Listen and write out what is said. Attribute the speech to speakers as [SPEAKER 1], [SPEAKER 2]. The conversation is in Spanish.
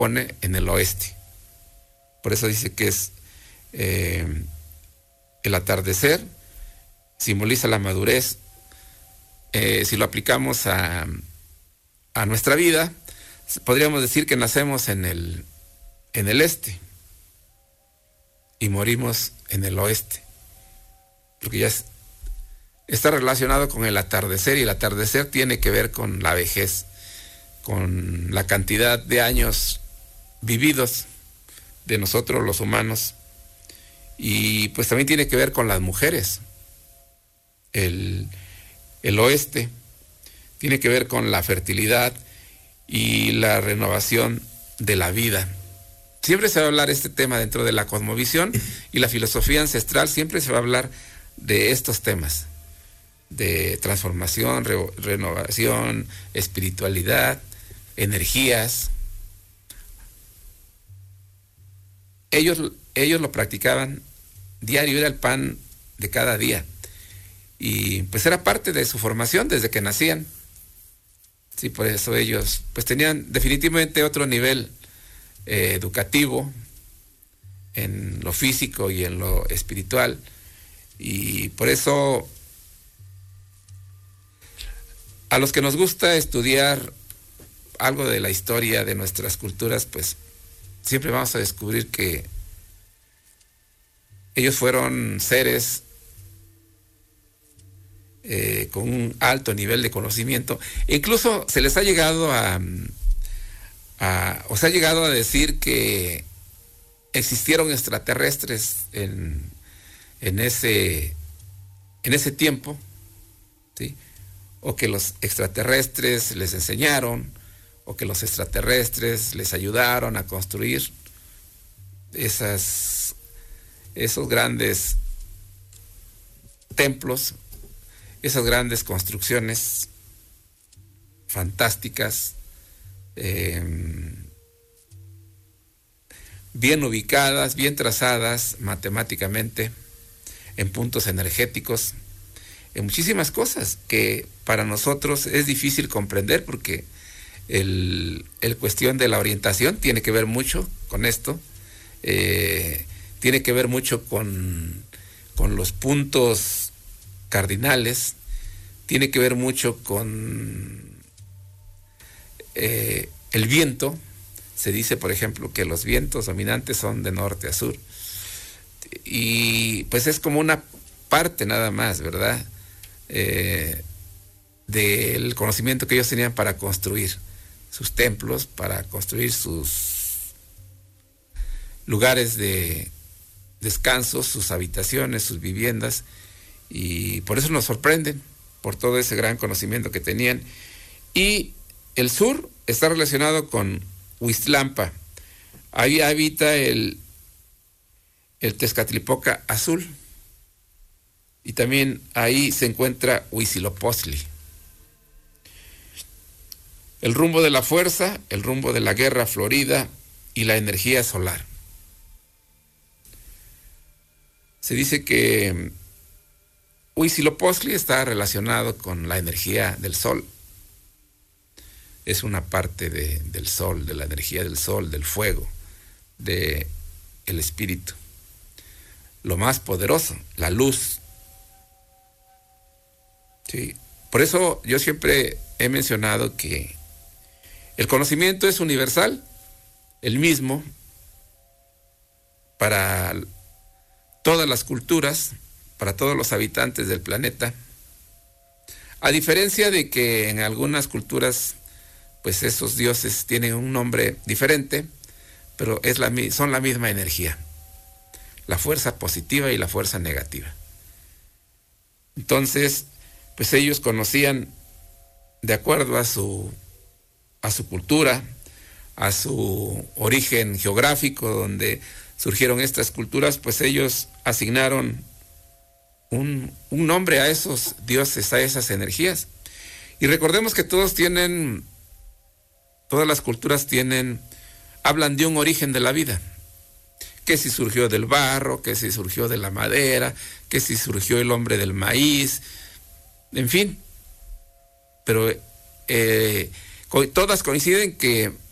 [SPEAKER 1] pone en el oeste. Por eso dice que es el atardecer, simboliza la madurez. Si lo aplicamos a nuestra vida, podríamos decir que nacemos en el este y morimos en el oeste, porque ya está relacionado con el atardecer, y el atardecer tiene que ver con la vejez, con la cantidad de años vividos de nosotros los humanos, y pues también tiene que ver con las mujeres. El oeste tiene que ver con la fertilidad y la renovación de la vida. Siempre se va a hablar este tema dentro de la cosmovisión y la filosofía ancestral, siempre se va a hablar de estos temas, de transformación, renovación, espiritualidad, energías. Ellos lo practicaban diario, era el pan de cada día. Y pues era parte de su formación desde que nacían. Sí, por eso ellos pues tenían definitivamente otro nivel educativo en lo físico y en lo espiritual. Y por eso a los que nos gusta estudiar algo de la historia de nuestras culturas, pues siempre vamos a descubrir que ellos fueron seres con un alto nivel de conocimiento. E incluso se les ha llegado se ha llegado a decir que existieron extraterrestres en ese tiempo, ¿sí? O que los extraterrestres les enseñaron, o que los extraterrestres les ayudaron a construir esos grandes templos, esas grandes construcciones fantásticas, bien ubicadas, bien trazadas matemáticamente, en puntos energéticos, en muchísimas cosas que para nosotros es difícil comprender, porque el cuestión de la orientación tiene que ver mucho con esto, tiene que ver mucho con los puntos cardinales, tiene que ver mucho con el viento. Se dice, por ejemplo, que los vientos dominantes son de norte a sur, y pues es como una parte nada más, ¿verdad?, del conocimiento que ellos tenían para construir sus templos, para construir sus lugares de descanso, sus habitaciones, sus viviendas, y por eso nos sorprenden, por todo ese gran conocimiento que tenían. Y el sur está relacionado con Huixtlampa. Ahí habita el Tezcatlipoca azul, y también ahí se encuentra Huitzilopochtli. El rumbo de la fuerza, el rumbo de la guerra florida y la energía solar. Se dice que Huitzilopochtli está relacionado con la energía del sol. Es una parte del sol, de la energía del sol, del fuego, del espíritu. Lo más poderoso, la luz. Sí. Por eso yo siempre he mencionado que el conocimiento es universal, el mismo para todas las culturas, para todos los habitantes del planeta, a diferencia de que en algunas culturas pues esos dioses tienen un nombre diferente, pero son la misma energía, la fuerza positiva y la fuerza negativa. Entonces, pues ellos conocían, de acuerdo a su cultura, a su origen geográfico, donde surgieron estas culturas, pues ellos asignaron un nombre a esos dioses, a esas energías. Y recordemos que todas las culturas hablan de un origen de la vida, que si surgió del barro, que si surgió de la madera, que si surgió el hombre del maíz, en fin. Pero todas coinciden que